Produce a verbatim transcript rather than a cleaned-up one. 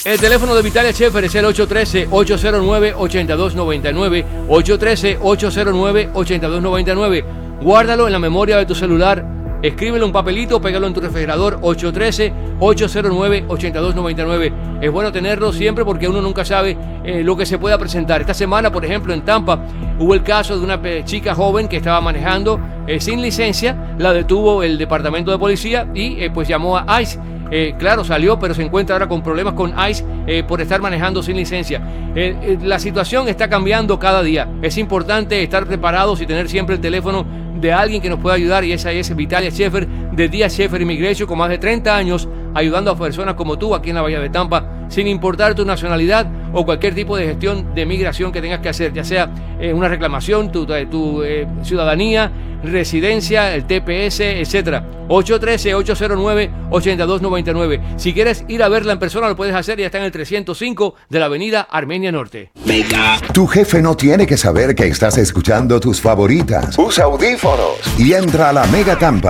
El teléfono de Vitalia Schaefer es el ocho uno tres, ocho cero nueve, ocho dos nueve nueve, ocho uno tres, ocho cero nueve, ocho dos nueve nueve. Guárdalo en la memoria de tu celular, escríbele un papelito, pégalo en tu refrigerador, ocho uno tres, ocho cero nueve, ocho dos nueve nueve. Es bueno tenerlo siempre porque uno nunca sabe eh, lo que se pueda presentar. Esta semana, por ejemplo, en Tampa, hubo el caso de una chica joven que estaba manejando eh, sin licencia, la detuvo el departamento de policía y eh, pues llamó a ICE. Eh, claro, salió, pero se encuentra ahora con problemas con ICE eh, por estar manejando sin licencia. Eh, eh, la situación está cambiando cada día. Es importante estar preparados y tener siempre el teléfono de alguien que nos pueda ayudar, y esa es Vitalia Schaefer de Díaz Schaefer Immigration, con más de treinta años ayudando a personas como tú aquí en la Bahía de Tampa, sin importar tu nacionalidad o cualquier tipo de gestión de migración que tengas que hacer, ya sea eh, una reclamación, tu, tu eh, ciudadanía, residencia, el T P S, etcétera. ocho uno tres, ocho cero nueve, ocho dos nueve nueve. Si quieres ir a verla en persona, lo puedes hacer, ya está en el trescientos cinco de la avenida Armenia Norte. Venga. Tu jefe no tiene que saber que estás escuchando tus favoritas. Usa audífonos y entra a la Mega Tampa.